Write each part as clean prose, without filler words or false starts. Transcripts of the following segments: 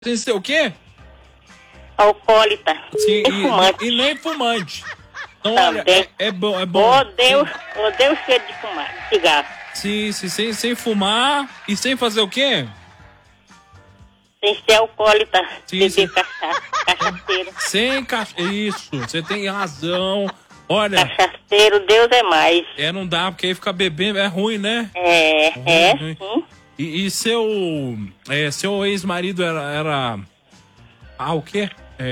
Sem ser o quê? Alcoólatra. Sim, fumante. E nem fumante. Então, Também. olha, é bom, é bom. Odeio o cheiro de fumar, de cigarro. Sim, sem fumar e sem fazer o quê? Sem ser alcoólatra, Sim, sim. beber cachaceiro. Sem Isso, você tem razão. Olha. Cachaceiro, Deus é mais. Não dá, porque aí ficar bebendo é ruim, né? Ruim. Sim. E seu ex-marido era o quê?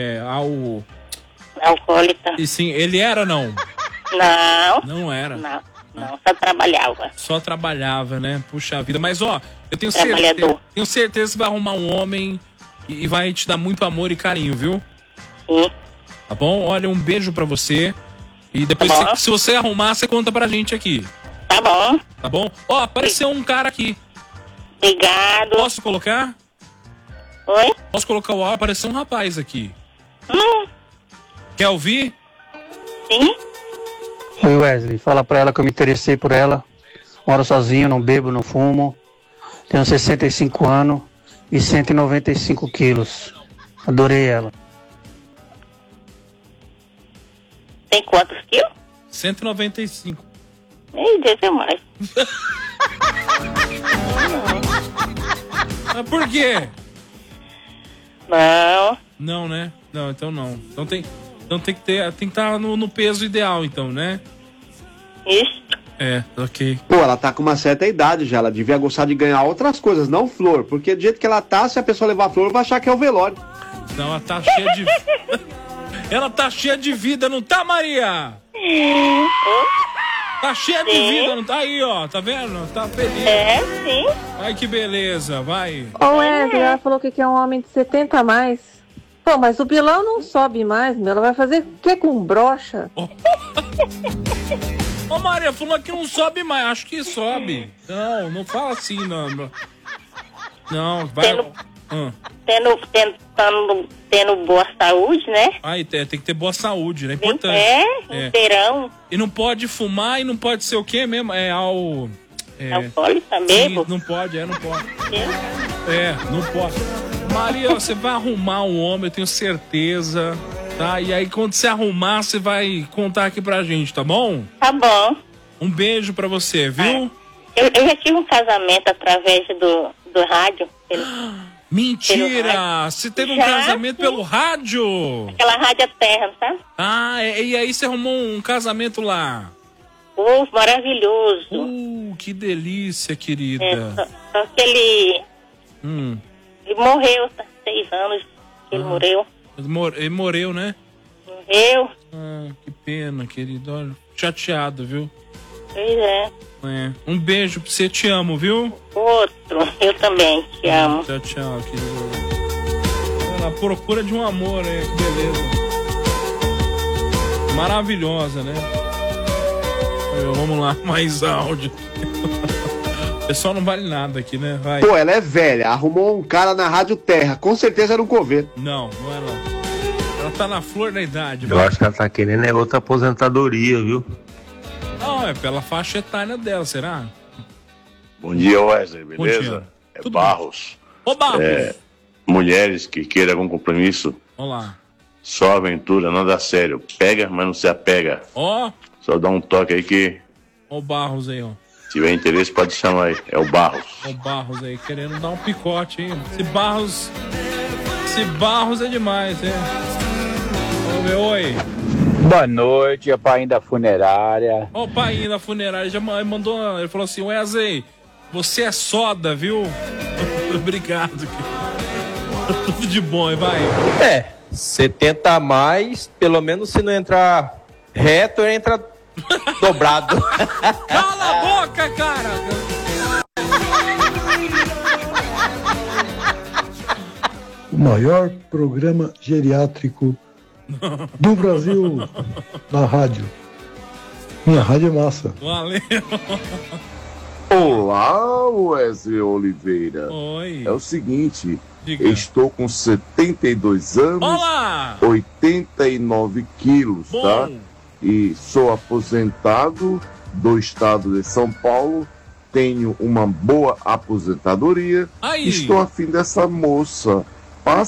Alcoólatra. E sim, ele era não? Não. Não era. Não, só trabalhava. Só trabalhava, né? Puxa vida. Mas, ó, eu tenho certeza que você vai arrumar um homem e vai te dar muito amor e carinho, viu? Sim. Tá bom? Olha, um beijo pra você. E depois, se você arrumar, você conta pra gente aqui. Tá bom. Tá bom? Ó, apareceu um cara aqui. Obrigado. Posso colocar? Oi? Posso colocar o áudio? Apareceu um rapaz aqui. Quer ouvir? Sim. Oi, Wesley. Fala pra ela que eu me interessei por ela. Moro sozinho, não bebo, não fumo. Tenho 65 anos e 195 quilos. Adorei ela. Tem quantos quilos? 195. Ei, Deus é mais. Mas por quê? Não. Não, né? Não, então não. Então tem que estar no peso ideal, então, né? Isso. Ok. Pô, ela tá com uma certa idade já, ela devia gostar de ganhar outras coisas, não flor, porque do jeito que ela tá, se a pessoa levar flor, vai achar que é o velório. Não, ela tá cheia de... Ela tá cheia de vida, não tá, Maria? Tá cheia de vida, não tá? Aí, ó, tá vendo? Tá feliz. Sim. Ai, que beleza, vai. Ô, Wesley, ela falou que quer um homem de 70 a mais. Pô, mas o Bilão não sobe mais, meu. Ela vai fazer o que com brocha? Ô, Maria, falou que não sobe mais. Acho que sobe. Não fala assim, não. Não, vai... Tendo boa saúde, né? Aí tem que ter boa saúde, né? É importante. Inteirão. E não pode fumar e não pode ser o quê mesmo? Alcoólatra mesmo? Não pode. Não pode. Maria, você vai arrumar um homem, eu tenho certeza, tá? E aí quando você arrumar, você vai contar aqui pra gente, tá bom? Tá bom. Um beijo pra você, viu? Eu já tive um casamento através do rádio. Mentira! Você teve um casamento pelo rádio? Aquela rádio terra, sabe? E aí você arrumou um casamento lá? Maravilhoso. Que delícia, querida. Só que ele morreu, tá? 6 anos que ele morreu. Ele morreu, né? Morreu. Que pena, querido. Olha, chateado, viu? Pois é. Um beijo pra você, te amo, viu? Outro, eu também te amo. Tchau, querido. Na procura de um amor, né? Que beleza. Maravilhosa, né? Vamos lá, mais áudio. O pessoal não vale nada aqui, né? Vai. Pô, ela é velha, arrumou um cara na Rádio Terra, com certeza era um coveiro. Não é não. Ela tá na flor da idade. Eu acho que ela tá querendo outra aposentadoria, viu? Não, é pela faixa etária dela, será? Bom dia, Wesley, beleza? Bom dia. Tudo Barros. Ô, Barros! Mulheres que queiram algum compromisso. Olá. Só aventura, nada sério. Pega, mas não se apega. Só dá um toque aí que... Ó o Barros aí, ó. Se tiver interesse, pode chamar aí. É o Barros. Ó o Barros aí, querendo dar um picote, hein? Esse Barros é demais, hein? Vamos ver, oi. Boa noite, é o Painho da Funerária. Ó o Painho da Funerária, já mandou, ele falou assim, Wesley, você é soda, viu? Obrigado. Tudo de bom, vai. 70 a mais, pelo menos se não entrar reto, entra dobrado. Cala a boca, cara! O maior programa geriátrico do Brasil na rádio. Minha rádio é massa. Valeu. Olá, Wesley Oliveira. Oi. É o seguinte, Diga. estou com 72 anos, Olá. 89 quilos, Bom. tá? E sou aposentado do estado de São Paulo, tenho uma boa aposentadoria. Aí. Estou afim dessa moça